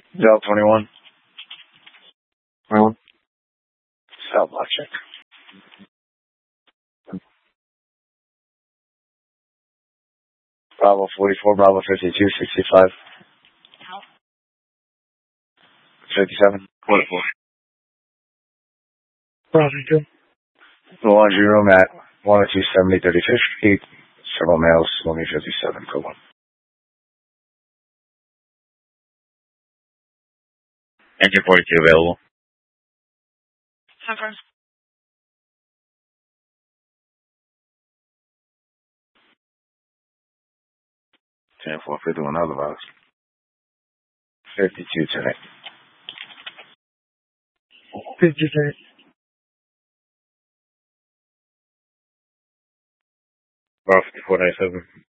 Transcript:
Del 21. 21. Cell block check. Bravo 44, Bravo 52, 65. 57. 24. Bravo 2. The laundry room at 102 70 35th Street. Several males, smoking 57. Go on. Engine 42 available. Confirm. 10-4, 51 otherwise. 52 tonight. 53. Bravo 54, 97.